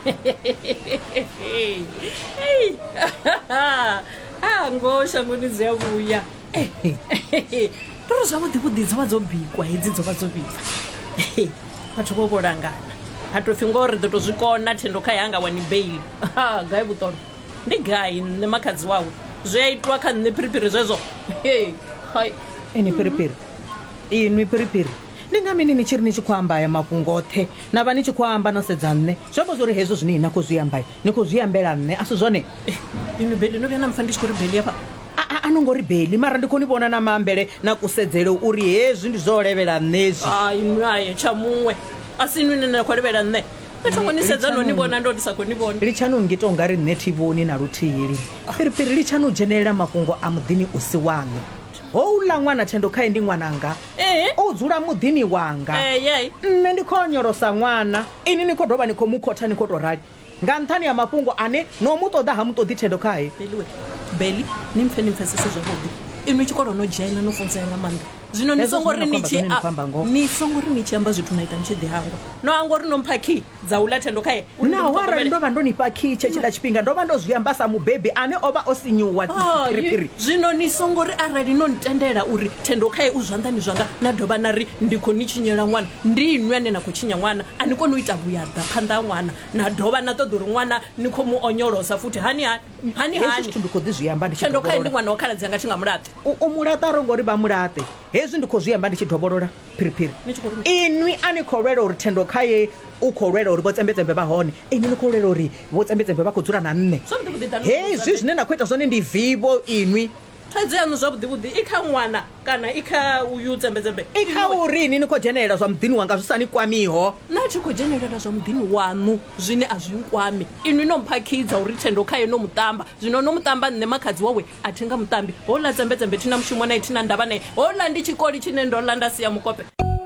ngosha ngoni ziyabuya toro zvavudhi dzova dzobhikwa idzi dzova dzobikwa vathu vovolangana hatofi ngori ḓo to zwikona thendoka yanga wani bail gai vhuṱolo ndi gai nṋe makhadzi wawe zwi a itwa kha nṋe phiripiri zwezwo hai ini phiripiri inwi phiripiri ndi nga mini ni tshi ri ni tshi khou amba aya mafhungo oṱhe na vha ni tshi khou amba no sedza nṋe zwi amba zwori hezwo zwine ina khou zwi amba ni khou zwi ambela nṋe a si zwone inwi beli no vhuya na mpfa ndi tshi khou ri beli hafha ano ngori beli mara ndi khou ni vhona na maambele na kusedzele uri hezwi ndi zwo levhela nṋezwi inwi aye tsha muṅwe a si inwi nene na khou levhela nṋe thongo ni sedza no ni vhona ndo ndi sa khou ni vhona litshani u ngita ungari nṋe thi vhoni na luthihili phiripiri litshani u dzhenelela mafhungo a muḓini u si waṋu houḽa ṅwana thendo khae ndi ṅwananga o dzula muḓini wanga nṋe ndi khou nyorosa ṅwana ini ni khou dovha ni khou mukhotha ni khou to rali nga nṱhani ya mafhungo ane no mu ṱoḓa ha mu ṱoḓi thendo khae beli ni mpfesese zwavhuḓi inwi tshikolo no dzhena no funzea nga maanḓa zwino ni songo ri ni tshi amba zwithu na ita ni tshi ḓi hangwa no anga uri no mpha khi dza u ḽa thendo khae naho arali ndo vha ndo ni fha khi tshetshiḽa tshifhinga ndo vha ndo zwi amba sa mubebi ane o vha o sinyuwa phiripiri zwino ni songo ri arali no ntendela uri thendo khae u zwanḓani zwanga na dovha na ri ndi khou ni tshinyela ṅwana ndi inwi ane na khou tshinya ṅwana a ni koni u ita vhuyaḓa phanḓa ha ṅwana na dovha na ṱoḓa uri ṅwana ni khou mu onyolosa futhi hani hezwi ndi khou ḓi zwi amba ndi tshi thendo khae ndi ṅwana wa khaladzi anga tshi nga mulaṱe u mulaṱa ro ngori vha mulaṱe hezwi ndi khou zwi amba ndi tshi dovholola phiripiri inwi a ni khou lwela uri thendo khaye u khou lwela uri vho tsembetsembe vha hone ini ni khou lwela uri vho tsembetsembe vha khou dzula na nṋe hezwi zwine na khou ita zwone ndi vivo inwi thaidzo yanu zwavhuḓivhuḓi i kha ṅwana kana i kha uyu tsembetsembe i kha uri ni khou dzhenelela zwa muḓini wanga zwi sa ni kwamiho na tshi khou dzhenelela zwa muḓini waṋu zwine a zwi nkwami inwi no mphakhidza uri thendo khaye no muṱamba zwino no muṱamba nṋe makhadzi wawe a thi nga muṱambi houḽa tsembetsembe thina mushumo naye thina ndavha naye houḽa ndi tshikoli tshine ndo ḽa nda siya mukope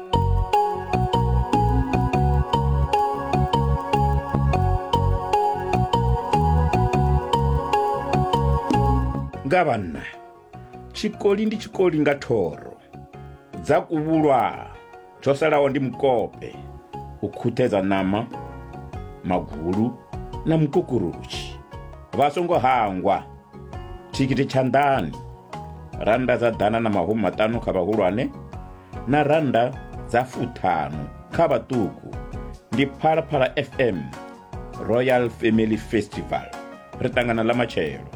nga vhanna tshikoli ndi tshikoli nga thoro dza kuvhulwa tsho salaho ndi mukope u khuthedza ṋama magulu na mukukurushi vha songo hangwa thikhithi tshanḓani randa dza ḓana na mahumi maṱanu kha vhahulwane na randa dza 50 kha vhaṱuku ndi Phalaphala FM Royal Family Festival ri ṱangana ḽa matshelo